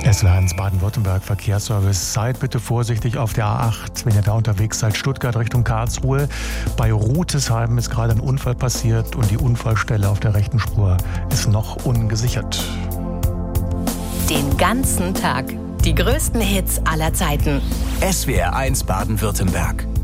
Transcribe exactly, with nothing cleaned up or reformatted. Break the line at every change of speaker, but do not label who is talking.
S W R eins Baden-Württemberg Verkehrsservice. Seid bitte vorsichtig auf der A acht, wenn ihr da unterwegs seid. Stuttgart Richtung Karlsruhe. Bei Rutesheim ist gerade ein Unfall passiert und die Unfallstelle auf der rechten Spur ist noch ungesichert.
Den ganzen Tag die größten Hits aller Zeiten.
S W R eins Baden-Württemberg.